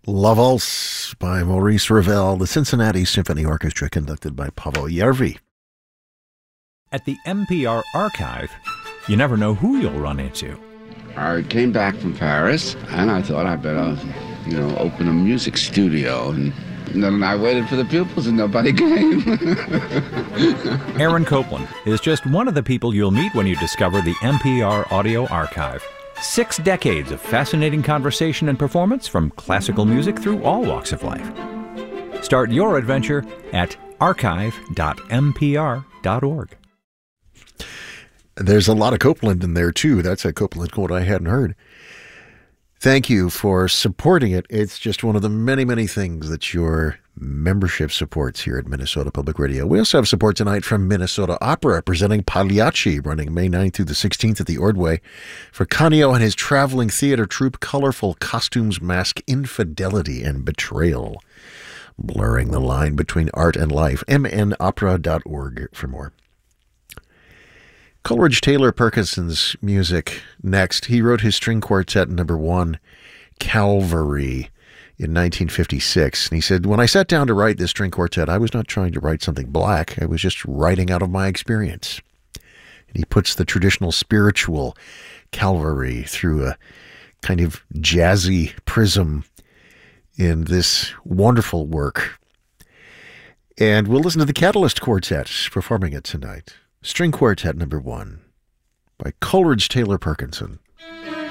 La Valse by Maurice Ravel, the Cincinnati Symphony Orchestra, conducted by Pavel Järvi. At the NPR archive, you never know who you'll run into. I came back from Paris, and I thought I better, open a music studio. And then I waited for the pupils, and nobody came. Aaron Copland is just one of the people you'll meet when you discover the NPR Audio Archive. 6 decades of fascinating conversation and performance from classical music through all walks of life. Start your adventure at archive.npr.org. There's a lot of Copland in there, too. That's a Copland quote I hadn't heard. Thank you for supporting it. It's just one of the many, many things that your membership supports here at Minnesota Public Radio. We also have support tonight from Minnesota Opera, presenting Pagliacci, running May 9th through the 16th at the Ordway, for Canio and his traveling theater troupe. Colorful costumes mask infidelity and betrayal, blurring the line between art and life. mnopera.org for more. Coleridge Taylor Perkinson's music next. He wrote his string quartet number 1, Calvary, in 1956. And he said, when I sat down to write this string quartet, I was not trying to write something black. I was just writing out of my experience. And he puts the traditional spiritual Calvary through a kind of jazzy prism in this wonderful work. And we'll listen to the Catalyst Quartet performing it tonight. String Quartet number 1 by Coleridge Taylor Perkinson.